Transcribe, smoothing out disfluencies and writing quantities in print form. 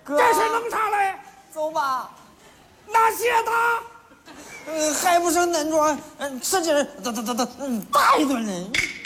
哥， 这是弄啥嘞？ 走吧。 那些他， 还不是恁着，使劲，打一顿嘞。